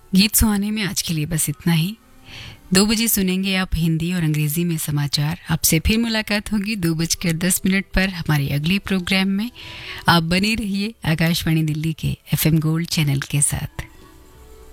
गीत सुहाने में आज के लिए बस इतना ही। 2 बजे सुनेंगे आप हिंदी और अंग्रेजी में समाचार। आपसे फिर मुलाकात होगी 2:10 पर हमारे अगले प्रोग्राम में। आप बने रहिए आकाशवाणी दिल्ली के FM गोल्ड चैनल के साथ।